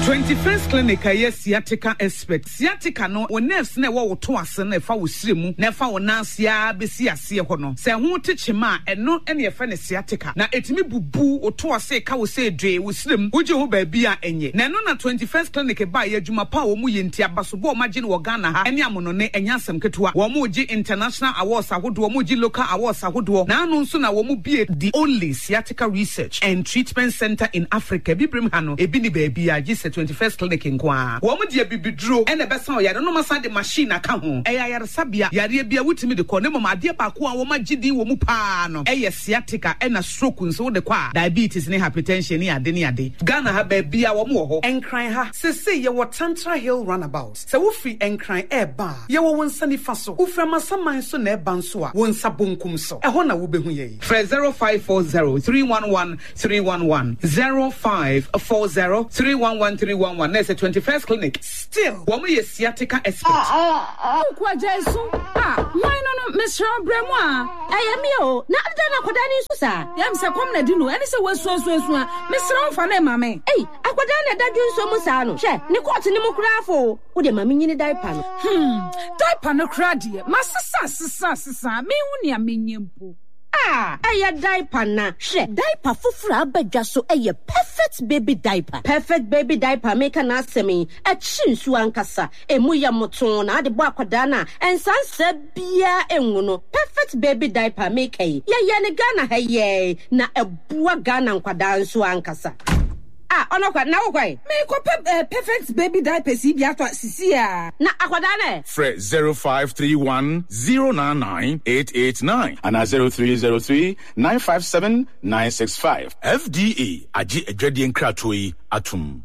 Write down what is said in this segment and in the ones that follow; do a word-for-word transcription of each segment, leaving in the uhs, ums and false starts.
twenty-first Clinic aye sciatica expert. Sciatica no wo nerves na wo to ase na fa wo siremu na fa wo nansia besi ase ho no. Se ho techema eno ene efa ne sciatica. Na etimi bubu wo to ase ka wo se dwe wo sirem. Wo je ho ba bia enye. Na no na twenty-first Clinic ba ye adwuma pa wo mu ye ntia basobo o magye wo Ghana ha. Ene amono ne enya asem ketewa. Wo mu gi international awards ahodo, wo mu gi local awards ahodo. Na anu nso na wo mu bie the only sciatica research and treatment center in Africa. Bibrim ha no ebi ni ba bia gi twenty-first Clinic in Kwa. Woman dear bibidro and the best on yard no massa the machine account. Eya sabia yare bia wutimi de corner ma dear paku and woman gidi womu pano. Eya sciatica and a stroke so the qua diabetes ni hypertension ni adeni ade. Ghana ha bebia womo and cry ha. Se say ye what Tantra Hill runabout. Se wufi and cry e ba. Ye wo won sani faso. Ufra masama so ne bansua. Won sabunkum so. E hona wo behu ye. Fre zero five four zero three one one three one one zero five four zero three one one three one one. There's a twenty-first Clinic. Still, woman is sciatica expert. Ah, ah, ah. Kwa jesu. Ah, why no no, Mister Bremwa? I am yo. Na dana kwadani susa. Yam se kom na dinu. Eni se wesu wesu wesu. Mister Ofane mame. Hey, akwadani da dun so musa no. She, ni court ni mu krafo. Wo de mame nyini diaper no. Hmm. Diaper no kra de. Masasa sasa sasa. Me hu ne amenyempo. Ah, aya diaper na. She, diaper fufura abadwa so eye perfect baby diaper. Perfect baby diaper make na asemi e chinsu ankasa. Emu ya moton na ade bo akwada na ensanse bia enwu no. Perfect baby diaper make yi. Ye ye ne Ghana ha ye na ebua Ghana nkwada nso ankasa. Ah, ono kwa na wo Me ko perfect baby diaper si bia to sisi a. Na akwada na. Fre zero five three one zero nine nine eight eight nine and zero three zero three nine five seven nine six five. F D A aji edwade nkratoi atum.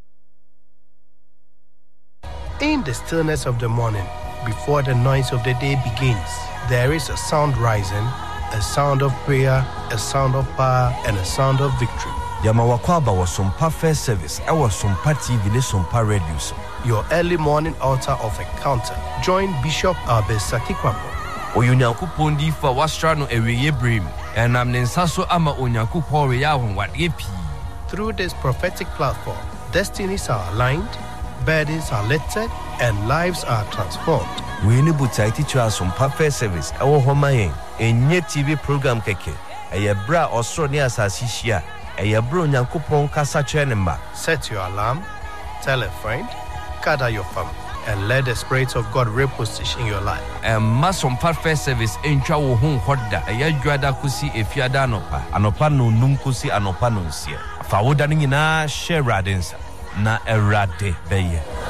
In the stillness of the morning, before the noise of the day begins, there is a sound rising, a sound of prayer, a sound of power, and a sound of victory. Yamawakwaba was some First Service. I was some T V, some radio. Your early morning altar of encounter. Join Bishop Albesaki Kwambo. Oyunyaku Pondi for Wastrano Eweye Brim, and I'm Nensaso Ama Onyaku Poriya what yepi. Through this prophetic platform, destinies are aligned, burdens are lifted, and lives are transformed. We need to teach us some First Service. Our Homaye, a new T V program keke, a bra or so near Sasisia. Set your alarm, tell a friend, gather your family, and let the Spirit of God reposition your life. And Mason First Service in Chawo Home Hoda, a Yajuada Kusi, a Fiadanopa, Anopano Numkusi, Anopanunsia. Fawodanina, share radins, na erade beye.